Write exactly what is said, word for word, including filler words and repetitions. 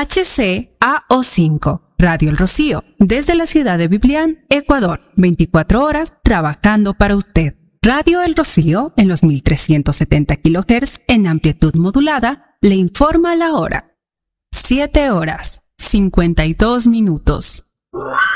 H C A O cinco, Radio El Rocío, desde la ciudad de Biblián, Ecuador, veinticuatro horas trabajando para usted. Radio El Rocío, en los mil trescientos setenta kilohertz en amplitud modulada, le informa la hora. siete horas, cincuenta y dos minutos.